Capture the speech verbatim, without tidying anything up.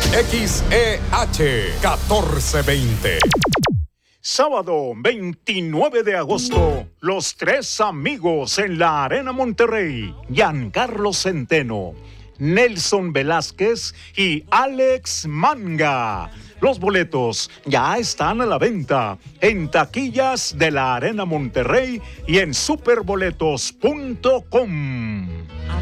X E H catorce veinte. Sábado veintinueve de agosto, los tres amigos en la Arena Monterrey, Giancarlo Centeno, Nelson Velázquez y Alex Manga. Los boletos ya están a la venta en taquillas de la Arena Monterrey y en superboletos punto com.